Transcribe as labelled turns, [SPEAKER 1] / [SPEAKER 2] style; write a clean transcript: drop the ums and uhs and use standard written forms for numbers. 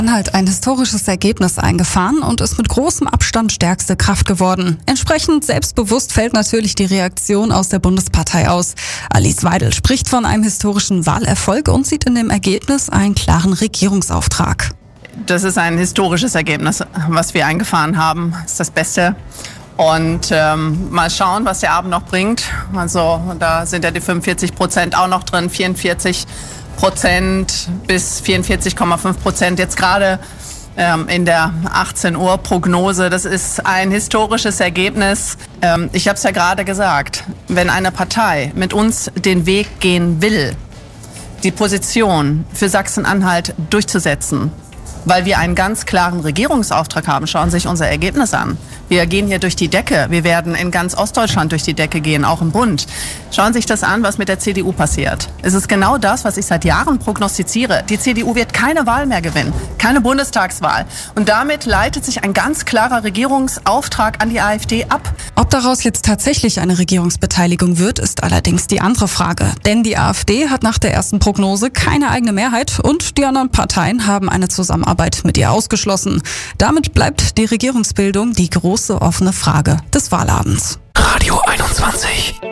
[SPEAKER 1] Hat ein historisches Ergebnis eingefahren und ist mit großem Abstand stärkste Kraft geworden. Entsprechend selbstbewusst fällt natürlich die Reaktion aus der Bundespartei aus. Alice Weidel spricht von einem historischen Wahlerfolg und sieht in dem Ergebnis einen klaren Regierungsauftrag.
[SPEAKER 2] Das ist ein historisches Ergebnis, was wir eingefahren haben. Das ist das Beste. Und mal schauen, was der Abend noch bringt. Also da sind ja die 45% auch noch drin, 44% bis 44,5% jetzt gerade in der 18 Uhr Prognose. Das ist ein historisches Ergebnis. Ich habe es ja gerade gesagt, wenn eine Partei mit uns den Weg gehen will, die Position für Sachsen-Anhalt durchzusetzen, weil wir einen ganz klaren Regierungsauftrag haben. Schauen Sie sich unser Ergebnis an. Wir gehen hier durch die Decke. Wir werden in ganz Ostdeutschland durch die Decke gehen, auch im Bund. Schauen Sie sich das an, was mit der CDU passiert. Es ist genau das, was ich seit Jahren prognostiziere. Die CDU wird keine Wahl mehr gewinnen, keine Bundestagswahl. Und damit leitet sich ein ganz klarer Regierungsauftrag an die AfD ab.
[SPEAKER 1] Ob daraus jetzt tatsächlich eine Regierungsbeteiligung wird, ist allerdings die andere Frage. Denn die AfD hat nach der ersten Prognose keine eigene Mehrheit und die anderen Parteien haben eine Zusammenarbeit mit ihr ausgeschlossen. Damit bleibt die Regierungsbildung die große offene Frage des Wahlabends.
[SPEAKER 3] Radio 21.